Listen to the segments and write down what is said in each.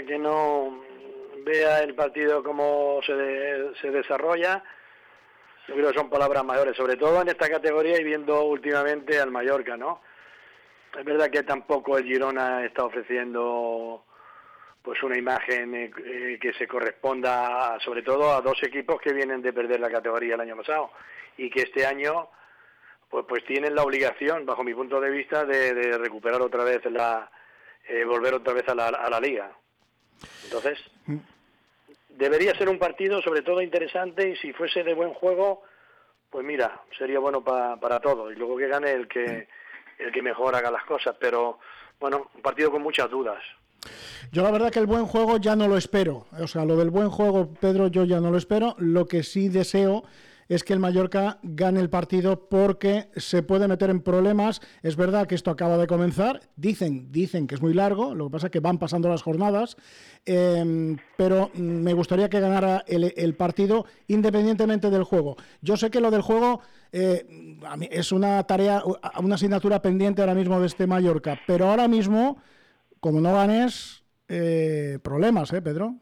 que no vea el partido cómo se desarrolla. Yo creo que son palabras mayores, sobre todo en esta categoría y viendo últimamente al Mallorca, ¿no? Es verdad que tampoco el Girona está ofreciendo pues una imagen que se corresponda sobre todo a dos equipos que vienen de perder la categoría el año pasado y que este año pues tienen la obligación, bajo mi punto de vista, de recuperar otra vez volver otra vez a la liga. Entonces, debería ser un partido sobre todo interesante, y si fuese de buen juego, pues mira, sería bueno para todos, y luego que gane el que mejor haga las cosas, pero bueno, un partido con muchas dudas. Yo la verdad que el buen juego ya no lo espero, o sea, lo del buen juego, Pedro, yo ya no lo espero. Lo que sí deseo es que el Mallorca gane el partido, porque se puede meter en problemas. Es verdad que esto acaba de comenzar, dicen que es muy largo, lo que pasa es que van pasando las jornadas, pero me gustaría que ganara el partido independientemente del juego. Yo sé que lo del juego a mí es una tarea, una asignatura pendiente ahora mismo de este Mallorca, pero ahora mismo, como no ganes, problemas, Pedro.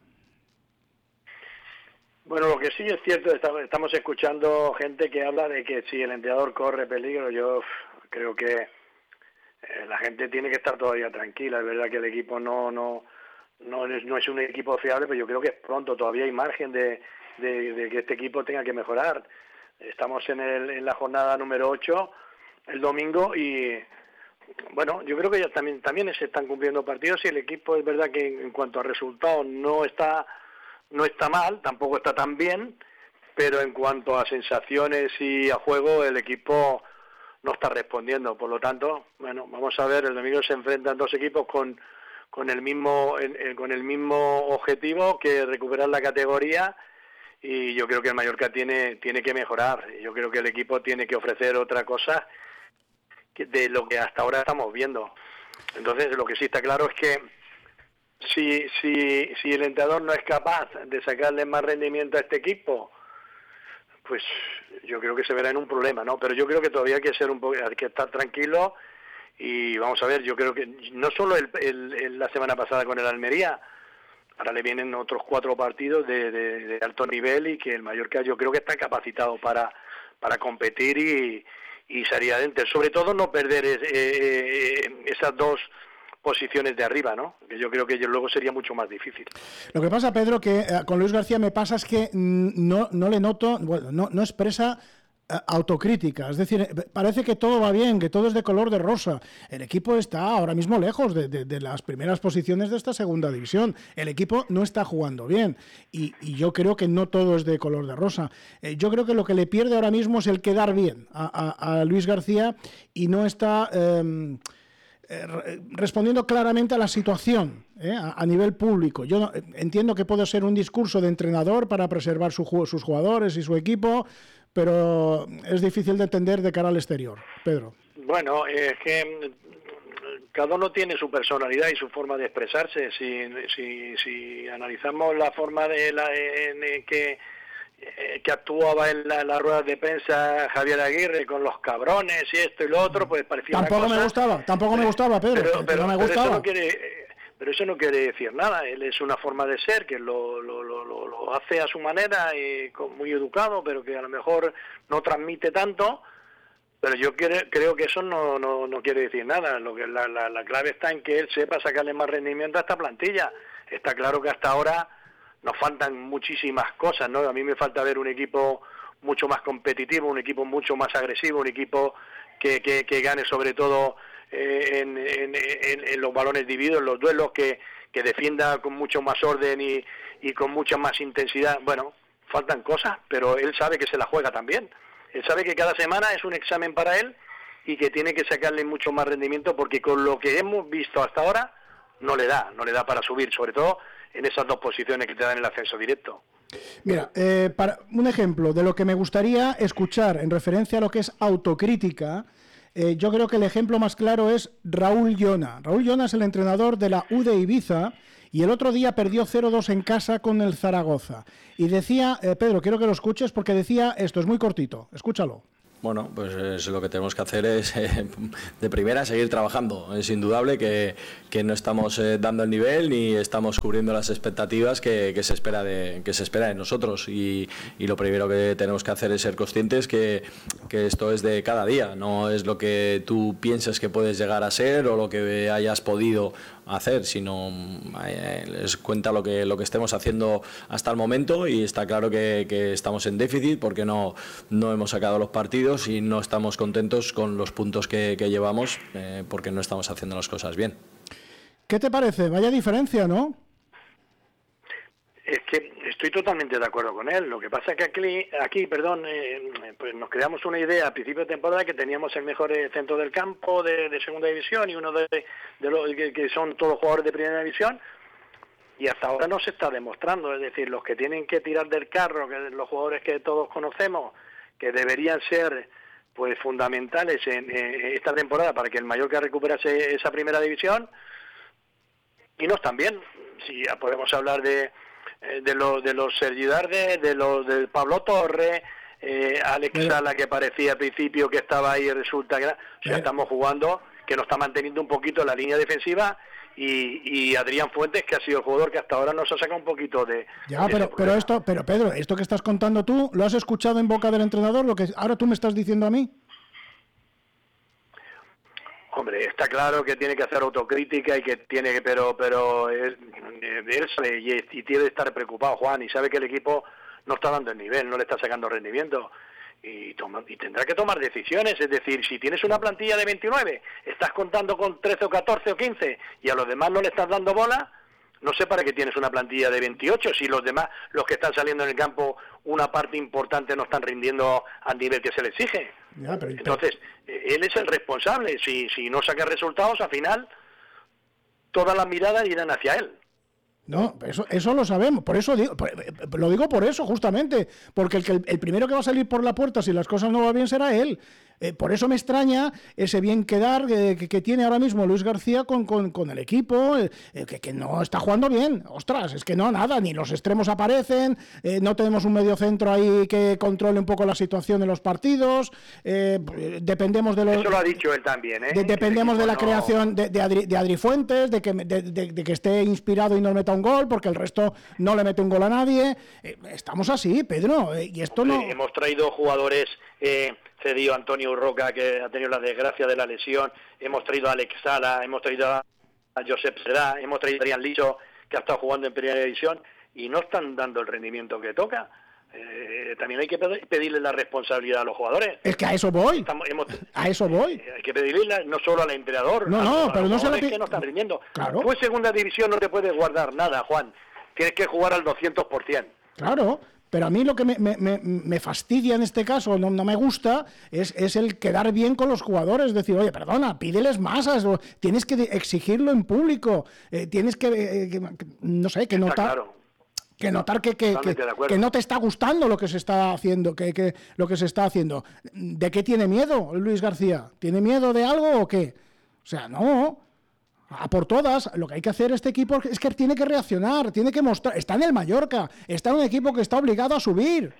Bueno, lo que sí es cierto, estamos escuchando gente que habla de que si el entrenador corre peligro. Yo creo que la gente tiene que estar todavía tranquila. Es verdad que el equipo no es un equipo fiable, pero yo creo que es pronto, todavía hay margen de que este equipo tenga que mejorar. Estamos en la jornada número 8, el domingo, y bueno, yo creo que ya también se están cumpliendo partidos, y el equipo es verdad que en cuanto a resultados no está mal, tampoco está tan bien, pero en cuanto a sensaciones y a juego, el equipo no está respondiendo. Por lo tanto, bueno, vamos a ver, el domingo se enfrentan dos equipos con el mismo objetivo, que recuperar la categoría, y yo creo que el Mallorca tiene que mejorar. Yo creo que el equipo tiene que ofrecer otra cosa de lo que hasta ahora estamos viendo. Entonces, lo que sí está claro es que si el entrenador no es capaz de sacarle más rendimiento a este equipo, pues yo creo que se verá en un problema, ¿no? Pero yo creo que todavía hay que estar tranquilo, y vamos a ver, yo creo que no solo la semana pasada con el Almería, ahora le vienen otros 4 partidos de alto nivel, y que el Mallorca yo creo que está capacitado para competir y salir adelante. Sobre todo no perder esas dos posiciones de arriba, ¿no? Que yo creo que luego sería mucho más difícil. Lo que pasa, Pedro, que con Luis García me pasa es que no le noto, bueno, no expresa autocrítica, es decir, parece que todo va bien, que todo es de color de rosa. El equipo está ahora mismo lejos de las primeras posiciones de esta segunda división. El equipo no está jugando bien, y yo creo que no todo es de color de rosa. Yo creo que lo que le pierde ahora mismo es el quedar bien a Luis García, y no está respondiendo claramente a la situación a nivel público. Yo entiendo que puede ser un discurso de entrenador para preservar sus jugadores y su equipo, pero es difícil de entender de cara al exterior. Pedro. Bueno, es que cada uno tiene su personalidad y su forma de expresarse. Si analizamos la forma que actuaba en la rueda de prensa Javier Aguirre, con los cabrones y esto y lo otro, pues parecía tampoco una cosa... tampoco me gustaba, Pedro, pero no me gustaba. Pero eso no quiere decir nada. Él es una forma de ser que lo hace a su manera, y muy educado, pero que a lo mejor no transmite tanto. Pero yo creo que eso no quiere decir nada. La clave está en que él sepa sacarle más rendimiento a esta plantilla. Está claro que hasta ahora nos faltan muchísimas cosas, ¿no? A mí me falta ver un equipo mucho más competitivo, un equipo mucho más agresivo, un equipo que gane sobre todo en los balones divididos, en los duelos, que defienda con mucho más orden y con mucha más intensidad. Bueno, faltan cosas, pero él sabe que se la juega también. Él sabe que cada semana es un examen para él, y que tiene que sacarle mucho más rendimiento, porque con lo que hemos visto hasta ahora no le da para subir, sobre todo en esas dos posiciones que te dan el ascenso directo. Mira, para un ejemplo de lo que me gustaría escuchar en referencia a lo que es autocrítica, yo creo que el ejemplo más claro es Raúl Llona. Raúl Llona es el entrenador de la U de Ibiza, y el otro día perdió 0-2 en casa con el Zaragoza. Y decía, Pedro, quiero que lo escuches, porque decía esto, es muy cortito, escúchalo. Bueno, pues lo que tenemos que hacer es, de primera, seguir trabajando. Es indudable que no estamos dando el nivel ni estamos cubriendo las expectativas que se espera de nosotros. Y lo primero que tenemos que hacer es ser conscientes que esto es de cada día, no es lo que tú piensas que puedes llegar a ser o lo que hayas podido hacer, sino les cuenta lo que estemos haciendo hasta el momento, y está claro que estamos en déficit porque no hemos sacado los partidos y no estamos contentos con los puntos que llevamos, porque no estamos haciendo las cosas bien. ¿Qué te parece? Vaya diferencia, ¿no? Es que estoy totalmente de acuerdo con él. Lo que pasa es que aquí pues nos creamos una idea a principio de temporada que teníamos el mejor centro del campo de segunda división y uno de los que son todos jugadores de primera división, y hasta ahora no se está demostrando. Es decir, los que tienen que tirar del carro, que los jugadores que todos conocemos, que deberían ser pues fundamentales en esta temporada para que el Mallorca recuperase esa primera división, y no están bien. Si ya podemos hablar de los Sergi Darde, del Pablo Torre, Alex Sala, que parecía al principio que estaba ahí, resulta que estamos jugando, que nos está manteniendo un poquito la línea defensiva, y Adrián Fuentes, que ha sido el jugador que hasta ahora nos ha sacado un poquito de... Ya, pero Pedro, esto que estás contando tú, ¿lo has escuchado en boca del entrenador, lo que ahora tú me estás diciendo a mí? Hombre, está claro que tiene que hacer autocrítica y que tiene que, pero él sabe y tiene que estar preocupado, Juan, y sabe que el equipo no está dando el nivel, no le está sacando rendimiento, y tendrá que tomar decisiones. Es decir, si tienes una plantilla de 29, estás contando con 13 o 14 o 15 y a los demás no le estás dando bola, no sé para qué tienes una plantilla de 28 si los demás, los que están saliendo en el campo, una parte importante no están rindiendo al nivel que se le exige. Entonces, él es el responsable. Si no saca resultados, al final todas las miradas irán hacia él. No, eso lo sabemos, por eso lo digo por eso, justamente, porque el primero que va a salir por la puerta si las cosas no van bien será él. Por eso me extraña ese bien quedar que tiene ahora mismo Luis García con el equipo, que no está jugando bien. Ostras, es que no, nada, ni los extremos aparecen, no tenemos un mediocentro ahí que controle un poco la situación en los partidos, dependemos de los... Eso lo ha dicho él también, ¿eh? Dependemos de la creación de Adri Fuentes, de que esté inspirado y nos meta un gol, porque el resto no le mete un gol a nadie. Estamos así, Pedro, y esto no... Hemos traído jugadores... cedido a Antonio Urroca, que ha tenido la desgracia de la lesión, hemos traído a Alex Sala, hemos traído a Josep Sedá, hemos traído a Adrián Liso, que ha estado jugando en primera división, y no están dando el rendimiento que toca. También hay que pedirle la responsabilidad a los jugadores. Es que a eso voy. A eso voy. Hay que pedirle no solo al entrenador, pero no se lo que no están rindiendo. Claro. Tú en segunda división no te puedes guardar nada, Juan. Tienes que jugar al 200%. Claro. Pero a mí lo que me fastidia en este caso, no me gusta, es el quedar bien con los jugadores. Decir, oye, perdona, pídeles masas, tienes que exigirlo en público, tienes no sé, que notar... Claro. Que notar que no te está gustando lo que se está haciendo, que lo que se está haciendo. ¿De qué tiene miedo Luis García? ¿Tiene miedo de algo o qué? O sea, no... A por todas, lo que hay que hacer este equipo es que tiene que reaccionar, tiene que mostrar, está en el Mallorca, está en un equipo que está obligado a subir,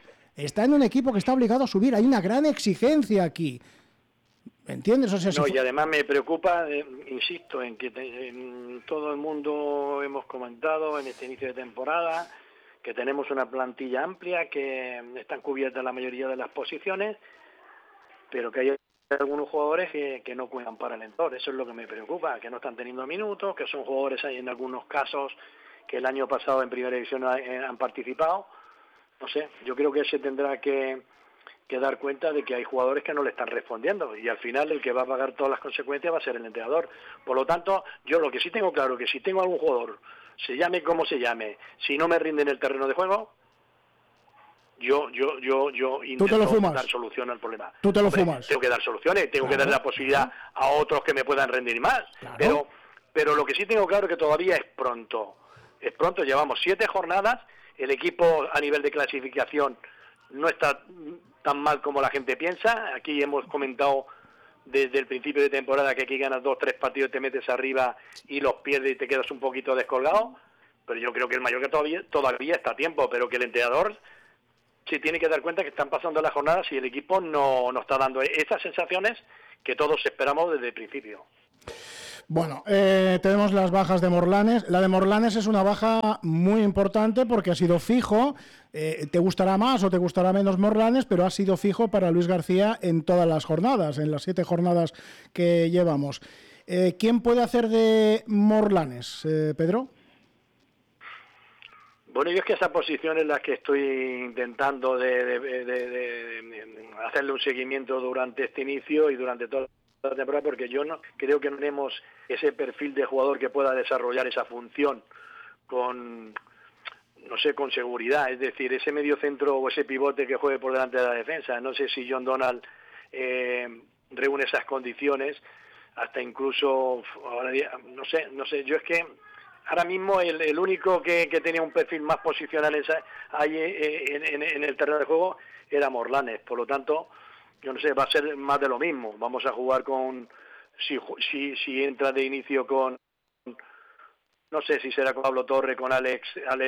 hay una gran exigencia aquí, ¿me entiendes? O sea, y además me preocupa, insisto, en que en todo el mundo hemos comentado en este inicio de temporada que tenemos una plantilla amplia, que están cubiertas la mayoría de las posiciones, pero que hay algunos jugadores que no cuentan para el entorno. Eso es lo que me preocupa, que no están teniendo minutos, que son jugadores en algunos casos que el año pasado en primera división han participado. No sé, yo creo que se tendrá que dar cuenta de que hay jugadores que no le están respondiendo, y al final el que va a pagar todas las consecuencias va a ser el entrenador. Por lo tanto, yo lo que sí tengo claro, que si tengo algún jugador, se llame como se llame, si no me rinde en el terreno de juego, yo intento dar solución al problema. Tú te lo fumas. Tengo que dar soluciones, tengo que dar la posibilidad a otros que me puedan rendir más. Claro. Pero lo que sí tengo claro es que todavía es pronto. Es pronto, llevamos 7 jornadas, el equipo a nivel de clasificación no está tan mal como la gente piensa. Aquí hemos comentado desde el principio de temporada que aquí ganas 2 o 3 partidos, te metes arriba y los pierdes y te quedas un poquito descolgado. Pero yo creo que el Mallorca todavía está a tiempo, pero que el entrenador se tiene que dar cuenta que están pasando las jornadas y el equipo no está dando esas sensaciones que todos esperamos desde el principio. Bueno, tenemos las bajas de Morlanes. La de Morlanes es una baja muy importante porque ha sido fijo. Te gustará más o te gustará menos Morlanes, pero ha sido fijo para Luis García en todas las jornadas, en las 7 jornadas que llevamos. ¿Quién puede hacer de Morlanes, Pedro? Bueno, yo es que esa posición es la que estoy intentando de hacerle un seguimiento durante este inicio y durante toda la temporada, porque yo no creo que no tenemos ese perfil de jugador que pueda desarrollar esa función con, no sé, con seguridad. Es decir, ese medio centro o ese pivote que juegue por delante de la defensa. No sé si John Donald reúne esas condiciones, hasta incluso, ahora, no sé, yo es que ahora mismo el único que tenía un perfil más posicional ahí en el terreno de juego era Morlanes. Por lo tanto, yo no sé, va a ser más de lo mismo. Vamos a jugar con, si entra de inicio con, no sé si será con Pablo Torre, con Alex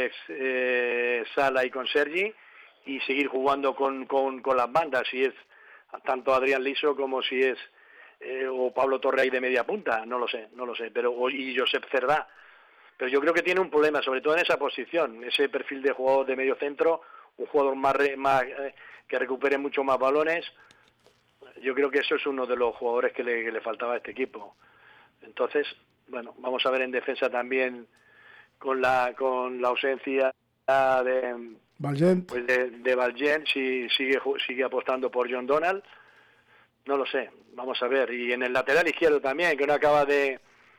Sala y con Sergi, y seguir jugando con las bandas, si es tanto Adrián Liso como si es o Pablo Torre ahí de media punta, no lo sé, pero y Josep Cerdá. Pero yo creo que tiene un problema, sobre todo en esa posición, ese perfil de jugador de medio centro, un jugador más que recupere mucho más balones. Yo creo que eso es uno de los jugadores que le faltaba a este equipo. Entonces, bueno, vamos a ver en defensa también con la ausencia de Valgent, pues de Valgent, si sigue apostando por John Donald. No lo sé, vamos a ver. Y en el lateral izquierdo también, que no acaba de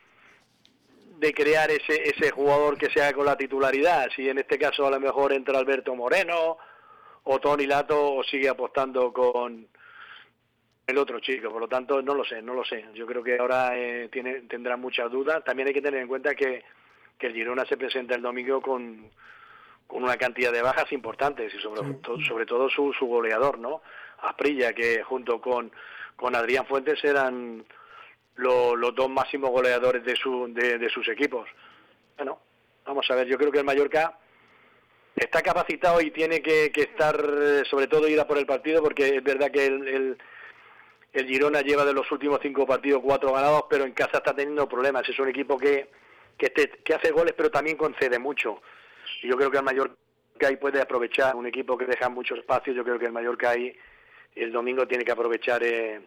crear ese jugador que sea con la titularidad. Si en este caso a lo mejor entra Alberto Moreno o Tony Lato, o sigue apostando con el otro chico. Por lo tanto, no lo sé. Yo creo que ahora tendrá muchas dudas. También hay que tener en cuenta que el Girona se presenta el domingo con una cantidad de bajas importantes y sobre todo su goleador, ¿no? Asprilla, que junto con Adrián Fuentes eran los dos máximos goleadores de sus equipos. Bueno, vamos a ver, yo creo que el Mallorca está capacitado y tiene que estar, sobre todo ir a por el partido, porque es verdad que el Girona lleva de los últimos 5 partidos 4 ganados, pero en casa está teniendo problemas. Es un equipo que hace goles, pero también concede mucho. Y yo creo que el Mallorca ahí puede aprovechar, un equipo que deja mucho espacio. Yo creo que el Mallorca ahí el domingo tiene que aprovechar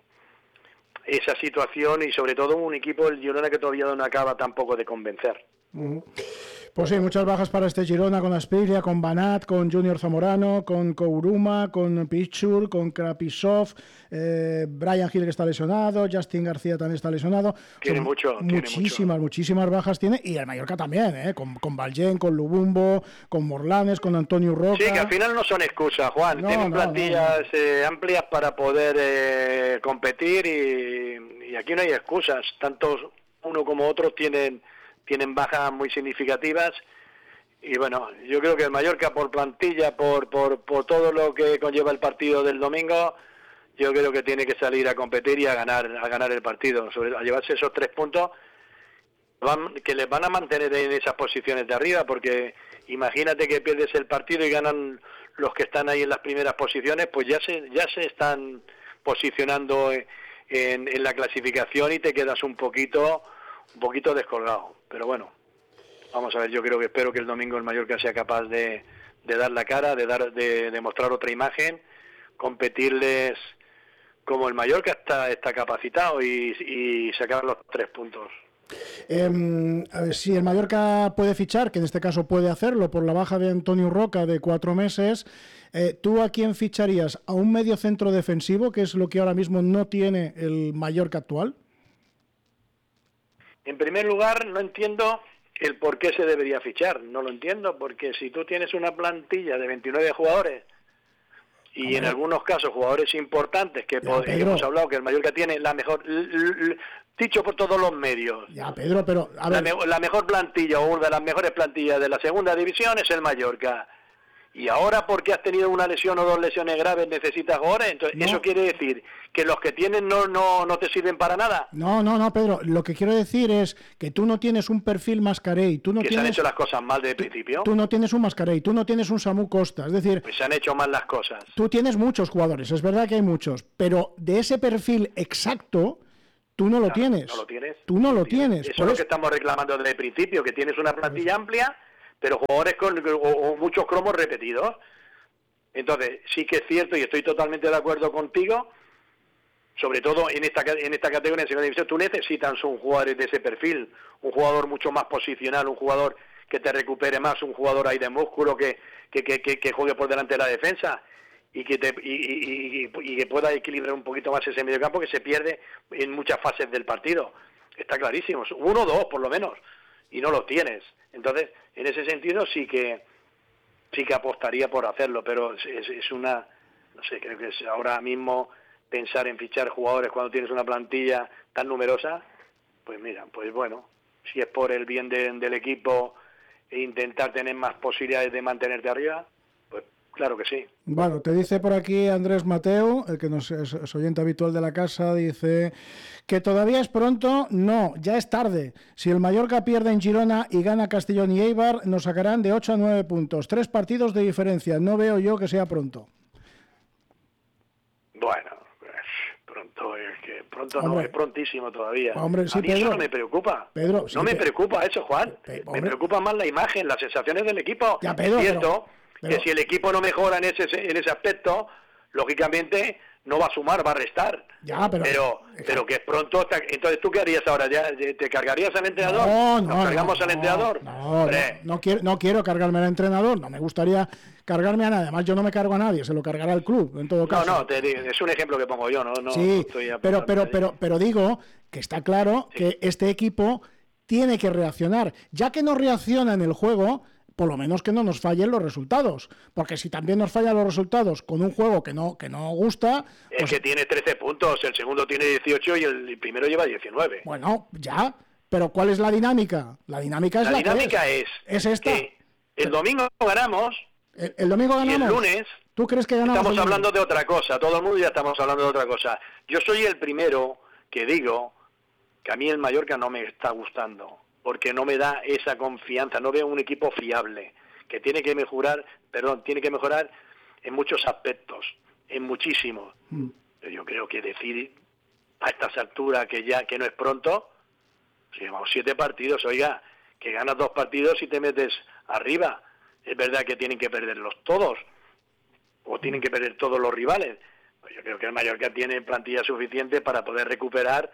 esa situación, y sobre todo un equipo, el Girona, que todavía no acaba tampoco de convencer. Pues sí, muchas bajas para este Girona, con Asprilla, con Banat, con Junior Zamorano, con Kouruma, con Pichur, con Krapisov, Brian Hill, que está lesionado, Justin García también está lesionado. Muchísimas bajas tiene, y el Mallorca también, con Valgent, con Lubumbo, con Morlanes, con Antonio Roca. Sí, que al final no son excusas, Juan. Tienen plantillas amplias para poder competir, y aquí no hay excusas. Tanto uno como otro tienen bajas muy significativas, y bueno, yo creo que el Mallorca, por plantilla, por todo lo que conlleva el partido del domingo, yo creo que tiene que salir a competir y a ganar el partido, a llevarse esos 3 puntos que les van a mantener en esas posiciones de arriba, porque imagínate que pierdes el partido y ganan los que están ahí en las primeras posiciones, pues ya se están posicionando en la clasificación y te quedas un poquito descolgado. Pero bueno, vamos a ver, espero que el domingo el Mallorca sea capaz de dar la cara, de mostrar otra imagen, competirles como el Mallorca está capacitado, y sacar los 3 puntos. A ver, si el Mallorca puede fichar, que en este caso puede hacerlo por la baja de Antonio Roca de 4 meses, ¿tú a quién ficharías? ¿A un medio centro defensivo, que es lo que ahora mismo no tiene el Mallorca actual? En primer lugar, no entiendo el por qué se debería fichar. No lo entiendo, porque si tú tienes una plantilla de 29 jugadores y en algunos casos jugadores importantes, que hemos hablado que el Mallorca tiene la mejor, dicho por todos los medios, ya, Pedro, pero a ver, la mejor plantilla, o una de las mejores plantillas de la segunda división, es el Mallorca. Y ahora porque has tenido una lesión o 2 lesiones graves necesitas jugadores, entonces eso quiere decir que los que tienen no te sirven para nada. No, Pedro, lo que quiero decir es que tú no tienes un perfil Mascarell, tú no que tienes... se han hecho las cosas mal desde el principio. Tú no tienes un Mascarell, tú no tienes un Samu Costa, es decir... Pues se han hecho mal las cosas. Tú tienes muchos jugadores, es verdad que hay muchos, pero de ese perfil exacto... Tú no lo tienes. No lo tienes. Tú no lo tienes. Eso es lo que estamos reclamando desde el principio, que tienes una plantilla amplia, pero jugadores o muchos cromos repetidos. Entonces, sí que es cierto y estoy totalmente de acuerdo contigo, sobre todo en esta categoría en segunda división, tú necesitas un jugador de ese perfil, un jugador mucho más posicional, un jugador que te recupere más, un jugador ahí de músculo que juegue por delante de la defensa. Y que pueda equilibrar un poquito más ese mediocampo que se pierde en muchas fases del partido. Está clarísimo, 1 o 2 por lo menos, y no los tienes. Entonces, en ese sentido sí que apostaría por hacerlo, pero es una, no sé, creo que es ahora mismo pensar en fichar jugadores cuando tienes una plantilla tan numerosa, pues mira, pues bueno, si es por el bien del equipo e intentar tener más posibilidades de mantenerte arriba, pues claro que sí. Bueno, te dice por aquí Andrés Mateo, el que es oyente habitual de la casa, dice que todavía es pronto. No, ya es tarde. Si el Mallorca pierde en Girona y gana Castellón y Eibar, nos sacarán de 8 a 9 puntos. 3 partidos de diferencia. No veo yo que sea pronto. Bueno, pues pronto es que pronto hombre, no, es prontísimo todavía. Hombre, sí, a mí Pedro, eso no me preocupa. Pedro, no sí, me preocupa eso, Juan. Me preocupa más la imagen, las sensaciones del equipo. Ya, Pedro, es cierto que si el equipo no mejora en ese aspecto, lógicamente no va a sumar, va a restar. Ya, pero que es pronto. Entonces, ¿tú qué harías ahora? ¿Ya te cargarías al entrenador? ¿Nos cargamos al entrenador? No quiero cargarme al entrenador, no me gustaría cargarme a nadie. Además, yo no me cargo a nadie, se lo cargará el club, en todo caso. Es un ejemplo que pongo yo, no sí, estoy pero digo que está claro que este equipo tiene que reaccionar. Ya que no reacciona en el juego, por lo menos que no nos fallen los resultados, porque si también nos fallan los resultados con un juego que no gusta... Es pues, que tiene 13 puntos, el segundo tiene 18 y el primero lleva 19. Bueno, ya, pero ¿cuál es la dinámica? La dinámica es la dinámica es esta. Que el domingo ganamos, el domingo ganamos, y el lunes ¿tú crees que ganamos? Estamos hablando de otra cosa, todo el mundo ya estamos hablando de otra cosa. Yo soy el primero que digo que a mí el Mallorca no me está gustando, porque no me da esa confianza, no veo un equipo fiable, que tiene que mejorar en muchos aspectos, en muchísimos. Pero yo creo que decir a estas alturas que no es pronto, si llevamos 7 partidos, oiga, que ganas 2 partidos y te metes arriba. Es verdad que tienen que perderlos todos, o tienen que perder todos los rivales. Pues yo creo que el Mallorca tiene plantilla suficiente para poder recuperar,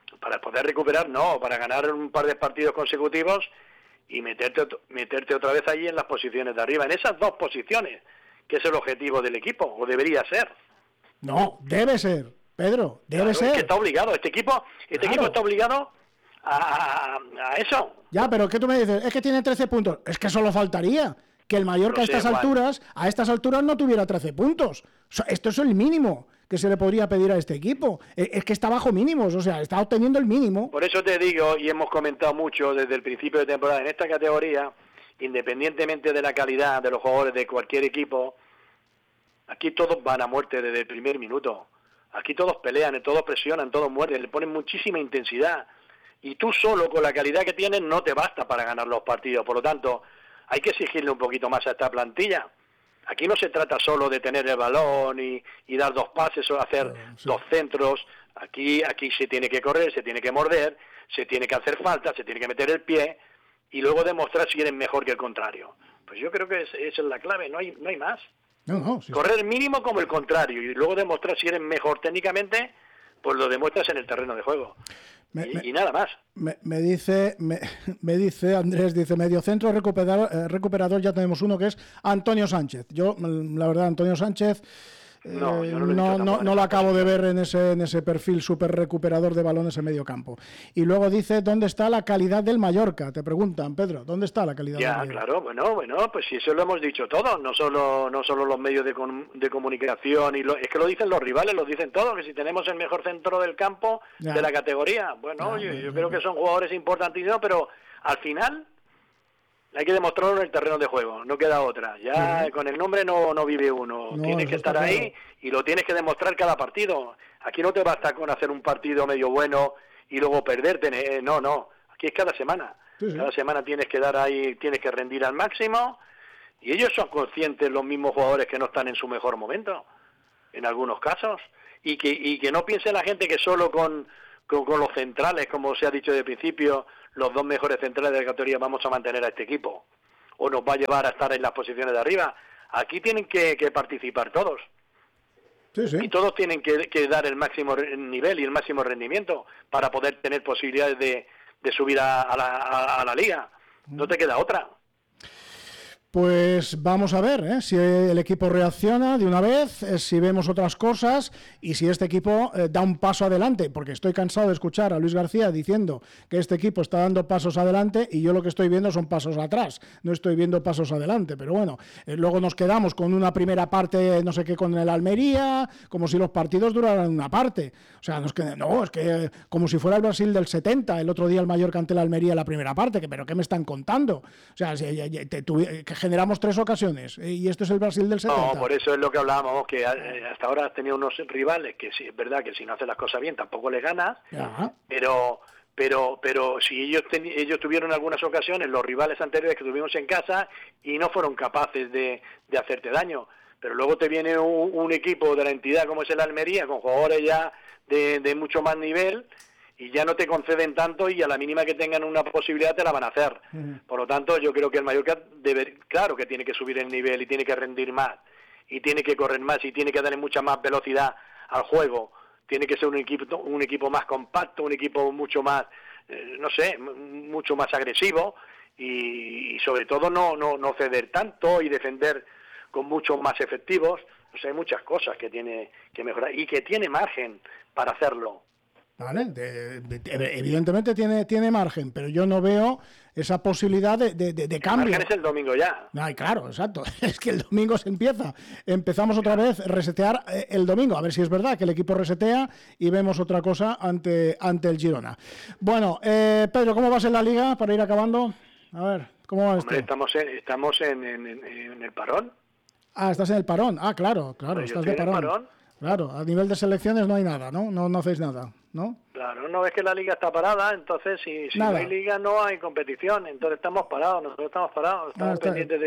para ganar un par de partidos consecutivos y meterte otra vez allí en las posiciones de arriba, en esas 2 posiciones, que es el objetivo del equipo, o debería ser. No, debe ser, Pedro, debe ser. Es que está obligado, este equipo está obligado a eso. Ya, pero ¿qué tú me dices? Es que tiene 13 puntos, es que solo faltaría que el Mallorca a estas alturas no tuviera 13 puntos. Esto es el mínimo que se le podría pedir a este equipo. Es que está bajo mínimos, o sea, está obteniendo el mínimo. Por eso te digo, y hemos comentado mucho desde el principio de temporada, en esta categoría, independientemente de la calidad de los jugadores de cualquier equipo, aquí todos van a muerte desde el primer minuto. Aquí todos pelean, todos presionan, todos muerden, le ponen muchísima intensidad. Y tú solo, con la calidad que tienes, no te basta para ganar los partidos. Por lo tanto, hay que exigirle un poquito más a esta plantilla. Aquí no se trata solo de tener el balón y dar 2 pases o hacer 2 centros. Aquí se tiene que correr, se tiene que morder, se tiene que hacer falta, se tiene que meter el pie y luego demostrar si eres mejor que el contrario. Pues yo creo que esa es la clave, no hay más. Sí, correr mínimo como el contrario y luego demostrar si eres mejor técnicamente, pues lo demuestras en el terreno de juego. Y nada más. Me dice Andrés, dice mediocentro recuperador, ya tenemos uno que es Antonio Sánchez. Yo, la verdad, Antonio Sánchez no lo acabo de ver en ese perfil súper recuperador de balones en medio campo. Y luego dice, ¿dónde está la calidad del Mallorca? Te preguntan, Pedro, ¿dónde está la calidad del Mallorca? Claro, bueno, pues si eso lo hemos dicho todos, no solo los medios de comunicación, es que lo dicen los rivales, lo dicen todos, que si tenemos el mejor centro del campo de la categoría, yo creo que son jugadores importantísimos, pero al final Hay que demostrarlo en el terreno de juego, no queda otra. Ya con el nombre no vive uno. Tienes que estar ahí y lo tienes que demostrar cada partido. Aquí no te basta con hacer un partido medio bueno y luego perderte. No. Aquí es cada semana. Sí. Cada semana tienes que dar ahí, tienes que rendir al máximo. Y ellos son conscientes, los mismos jugadores, que no están en su mejor momento, en algunos casos. Y que no piense la gente que solo con los centrales, como se ha dicho de principio, los 2 mejores centrales de la categoría, vamos a mantener a este equipo, o nos va a llevar a estar en las posiciones de arriba. Aquí tienen que participar todos. Sí. Y todos tienen que dar el máximo nivel y el máximo rendimiento para poder tener posibilidades de subir a la liga. No te queda otra. Pues vamos a ver si el equipo reacciona de una vez, si vemos otras cosas y si este equipo da un paso adelante, porque estoy cansado de escuchar a Luis García diciendo que este equipo está dando pasos adelante y yo lo que estoy viendo son pasos atrás, no estoy viendo pasos adelante, pero bueno, luego nos quedamos con una primera parte, no sé qué, con el Almería, como si los partidos duraran una parte, o sea, es que como si fuera el Brasil del 70, el otro día el Mallorca ante el Almería la primera parte, pero ¿qué me están contando? O sea, que generamos 3 ocasiones y esto es el Brasil del 70. No, por eso es lo que hablábamos, que hasta ahora has tenido unos rivales que sí, es verdad que si no hacen las cosas bien tampoco les ganas, pero si ellos tuvieron algunas ocasiones, los rivales anteriores que tuvimos en casa, y no fueron capaces de hacerte daño. Pero luego te viene un equipo de la entidad como es el Almería, con jugadores ya de mucho más nivel, y ya no te conceden tanto, y a la mínima que tengan una posibilidad te la van a hacer. Por lo tanto, yo creo que el Mallorca claro que tiene que subir el nivel y tiene que rendir más, y tiene que correr más, y tiene que darle mucha más velocidad al juego. Tiene que ser un equipo más compacto, un equipo mucho más, mucho más agresivo, y sobre todo no ceder tanto y defender con muchos más efectivos. O sea, hay muchas cosas que tiene que mejorar y que tiene margen para hacerlo. Vale, evidentemente tiene margen, pero yo no veo esa posibilidad de cambio. El margen es el domingo ya. Ay, claro, exacto. Es que el domingo se empieza. Empezamos otra vez a resetear el domingo. A ver si es verdad que el equipo resetea y vemos otra cosa ante el Girona. Bueno, Pedro, ¿cómo vas en la Liga para ir acabando? A ver, ¿cómo va esto? Estamos en el parón. Ah, estás en el parón. Ah, claro, estás de parón. Claro, a nivel de selecciones no hay nada, ¿no? No hacéis nada, ¿no? Claro, no ves que la liga está parada, entonces si no hay liga no hay competición, entonces estamos parados, estamos pendientes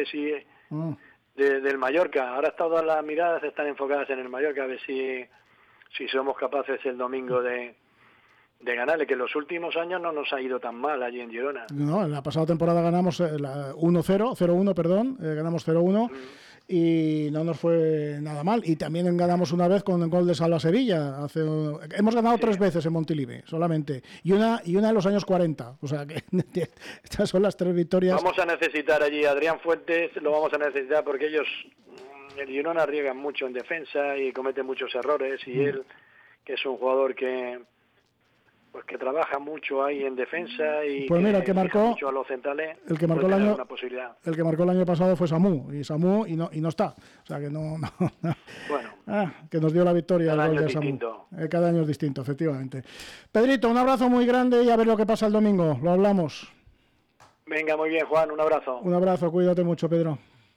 del Mallorca. Ahora todas las miradas están enfocadas en el Mallorca, a ver si somos capaces el domingo de ganarle, que en los últimos años no nos ha ido tan mal allí en Girona. No, en la pasada temporada ganamos 0-1, perdón, ganamos 0-1. Y no nos fue nada mal. Y también ganamos una vez con el gol de Salva Sevilla. Hemos ganado 3 veces en Montilivi, solamente. Y una en los años 40. O sea, que estas son las 3 victorias. Vamos a necesitar allí a Adrián Fuentes, lo vamos a necesitar porque ellos, el Girona, arriesgan mucho en defensa y cometen muchos errores. Y él, que es un jugador que trabaja mucho ahí en defensa y pues mira, el que marcó mucho a los centrales, el que marcó el año pasado fue Samu y no está, o sea que no. Bueno, que nos dio la victoria cada el gol año de Samu. Distinto. Cada año es distinto, efectivamente. Pedrito, un abrazo muy grande y a ver lo que pasa el domingo, lo hablamos. Venga, muy bien, Juan, un abrazo, cuídate mucho, Pedro.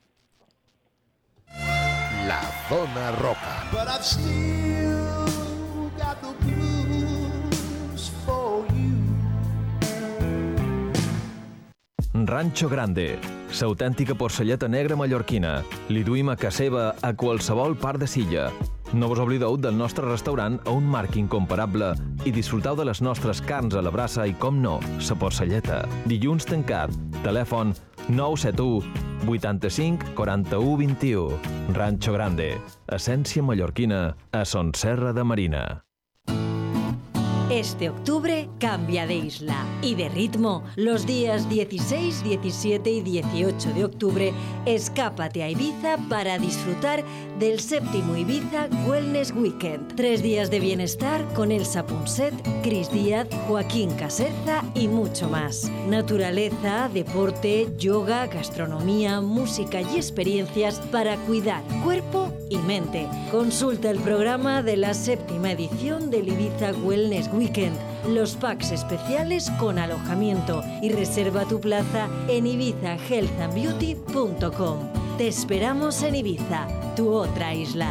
La Zona Roja. Rancho Grande, l'autèntica porcelleta negra mallorquina. Li duim a casa seva a qualsevol part de Silla. No vos oblideu del nostre restaurant a un marc incomparable i disfruteu de les nostres carns a la brasa i, com no, la porcelleta. Dilluns tancat. Telèfon 971 85 41 21. Rancho Grande, essència mallorquina a Son Serra de Marina. Este octubre cambia de isla y de ritmo. Los días 16, 17 y 18 de octubre, escápate a Ibiza para disfrutar del 7º Ibiza Wellness Weekend. 3 días de bienestar con Elsa Ponset, Cris Díaz, Joaquín Caserza y mucho más. Naturaleza, deporte, yoga, gastronomía, música y experiencias para cuidar cuerpo y mente. Consulta el programa de la 7ª edición del Ibiza Wellness Weekend, los packs especiales con alojamiento, y reserva tu plaza en ibizahealthandbeauty.com. Te esperamos en Ibiza, tu otra isla.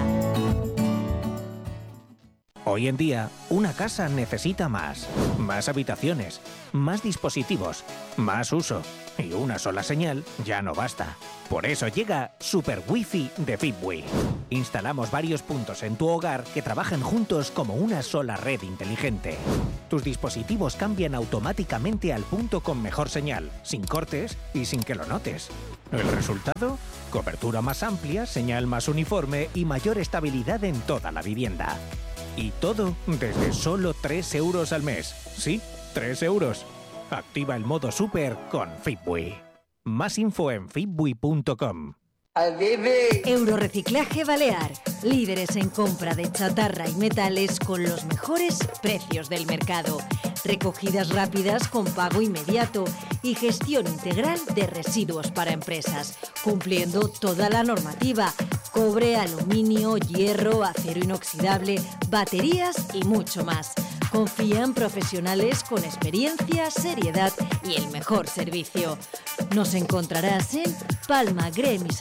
Hoy en día, una casa necesita más habitaciones, más dispositivos, más uso. Y una sola señal ya no basta. Por eso llega Super Wi-Fi de Fitbee. Instalamos varios puntos en tu hogar que trabajan juntos como una sola red inteligente. Tus dispositivos cambian automáticamente al punto con mejor señal, sin cortes y sin que lo notes. ¿El resultado? Cobertura más amplia, señal más uniforme y mayor estabilidad en toda la vivienda. Y todo desde solo 3 euros al mes. Sí, 3 euros. Activa el modo Super con Fitbee. Más info en fitbee.com. Eurorreciclaje Balear, líderes en compra de chatarra y metales con los mejores precios del mercado. Recogidas rápidas con pago inmediato y gestión integral de residuos para empresas, cumpliendo toda la normativa: cobre, aluminio, hierro, acero inoxidable, baterías y mucho más. Confían profesionales con experiencia, seriedad y el mejor servicio. Nos encontrarás en Palma, Gremis,